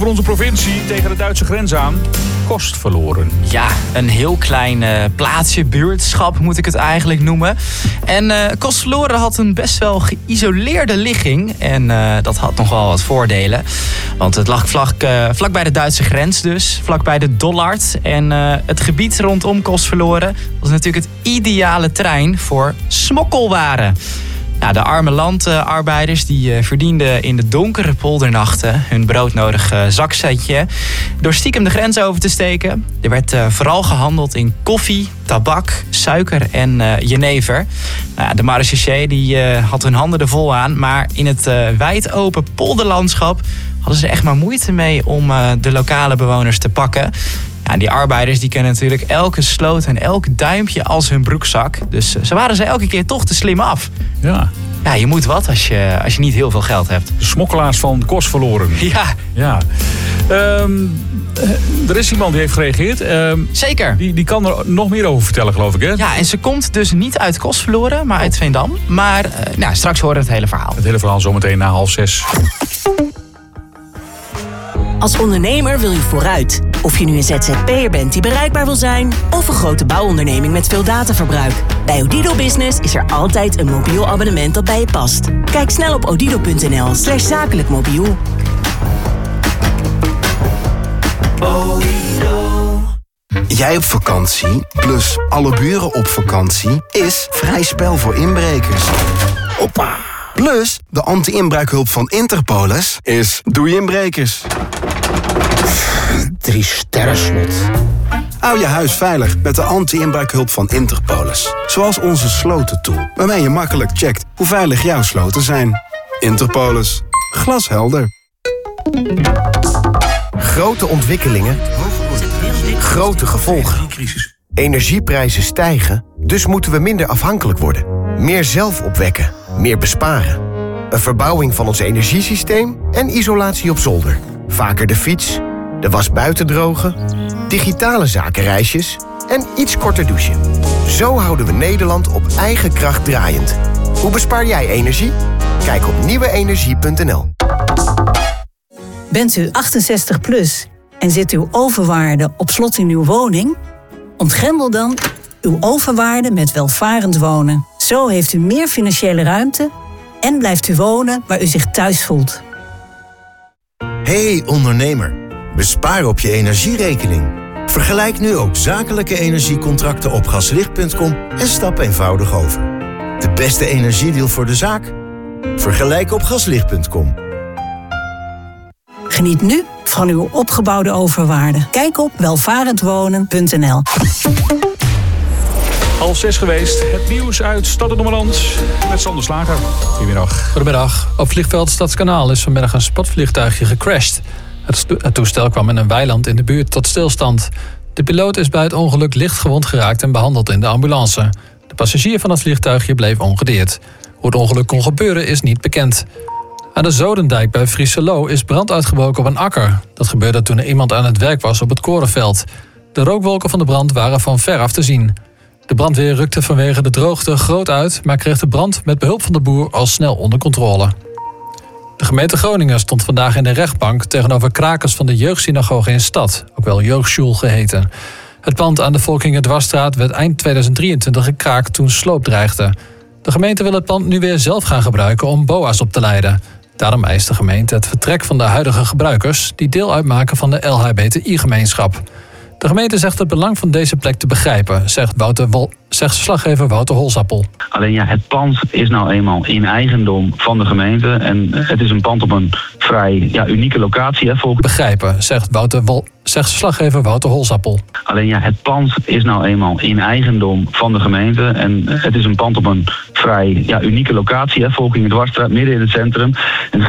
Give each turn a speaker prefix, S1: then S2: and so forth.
S1: Voor onze provincie tegen de Duitse grens aan. Kost verloren.
S2: Ja, een heel klein plaatsje, buurtschap moet ik het eigenlijk noemen. En Kost verloren had een best wel geïsoleerde ligging. En dat had nog wel wat voordelen. Want het lag vlak bij de Duitse grens dus. Vlak bij de Dollard. En het gebied rondom Kost verloren was natuurlijk het ideale terrein voor smokkelwaren. Ja, de arme landarbeiders die verdienden in de donkere poldernachten hun broodnodige zakcentje door stiekem de grens over te steken. Er werd vooral gehandeld in koffie, tabak, suiker en jenever. Nou, de marechaussee die had hun handen er vol aan, maar in het wijd open polderlandschap hadden ze er echt maar moeite mee om de lokale bewoners te pakken. Ja, die arbeiders die kennen natuurlijk elke sloot en elk duimpje als hun broekzak. Dus ze waren ze elke keer toch te slim af.
S1: Ja.
S2: Ja, je moet wat als je niet heel veel geld hebt.
S1: De smokkelaars van Kost verloren.
S2: Ja.
S1: Er is iemand die heeft gereageerd.
S2: Zeker.
S1: Die kan er nog meer over vertellen, geloof ik, hè?
S2: Ja, en ze komt dus niet uit Kost verloren, maar uit Veendam. Maar straks horen we het hele verhaal.
S1: Het hele verhaal zometeen na 5:30.
S3: Als ondernemer wil je vooruit. Of je nu een ZZP'er bent die bereikbaar wil zijn, of een grote bouwonderneming met veel dataverbruik. Bij Odido Business is er altijd een mobiel abonnement dat bij je past. Kijk snel op odido.nl/zakelijk mobiel.
S4: Jij op vakantie, plus alle buren op vakantie, is vrij spel voor inbrekers. Hoppa! Plus, de anti-inbraakhulp van Interpolis is doei inbrekers.
S5: 3 sterren slot.
S4: Hou je huis veilig met de anti-inbraakhulp van Interpolis. Zoals onze slotentool, waarmee je makkelijk checkt hoe veilig jouw sloten zijn. Interpolis. Glashelder.
S5: Grote ontwikkelingen, grote gevolgen. Energieprijzen stijgen, dus moeten we minder afhankelijk worden. Meer zelf opwekken, meer besparen. Een verbouwing van ons energiesysteem en isolatie op zolder. Vaker de fiets, de was buiten drogen, digitale zakenreisjes en iets korter douchen. Zo houden we Nederland op eigen kracht draaiend. Hoe bespaar jij energie? Kijk op nieuweenergie.nl.
S6: Bent u 68 plus en zit uw overwaarde op slot in uw woning? Ontgrendel dan uw overwaarde met welvarend wonen. Zo heeft u meer financiële ruimte en blijft u wonen waar u zich thuis voelt.
S7: Hey ondernemer, bespaar op je energierekening. Vergelijk nu ook zakelijke energiecontracten op gaslicht.com en stap eenvoudig over. De beste energiedeal voor de zaak? Vergelijk op gaslicht.com.
S6: Geniet nu van uw opgebouwde overwaarde. Kijk op welvarendwonen.nl.
S1: 5:30 geweest. Het nieuws uit Stad en Ommeland met Sander Slager. Goedemiddag.
S8: Goedemiddag. Op vliegveld Stadskanaal is vanmiddag een spotvliegtuigje gecrashed. Het toestel kwam in een weiland in de buurt tot stilstand. De piloot is bij het ongeluk licht gewond geraakt en behandeld in de ambulance. De passagier van het vliegtuigje bleef ongedeerd. Hoe het ongeluk kon gebeuren is niet bekend. Aan de Zodendijk bij Vriescheloo is brand uitgebroken op een akker. Dat gebeurde toen er iemand aan het werk was op het korenveld. De rookwolken van de brand waren van ver af te zien. De brandweer rukte vanwege de droogte groot uit, maar kreeg de brand met behulp van de boer al snel onder controle. De gemeente Groningen stond vandaag in de rechtbank tegenover krakers van de jeugdsynagoge in Stad, ook wel Jeugdsjoel geheten. Het pand aan de Volkingerdwarsstraat werd eind 2023 gekraakt toen sloop dreigde. De gemeente wil het pand nu weer zelf gaan gebruiken om BOA's op te leiden. Daarom eist de gemeente het vertrek van de huidige gebruikers die deel uitmaken van de LHBTI-gemeenschap. De gemeente zegt het belang van deze plek te begrijpen, zegt verslaggever Wouter Holsappel.
S9: Alleen ja, het pand is nou eenmaal in eigendom van de gemeente. En het is een pand op een vrij unieke locatie.
S8: Begrijpen, zegt verslaggever Wouter Holsappel.
S9: Alleen ja, het pand is nou eenmaal in eigendom van de gemeente. En het is een pand op een vrij unieke locatie. Volkingerdwarsstraat, midden in het centrum. En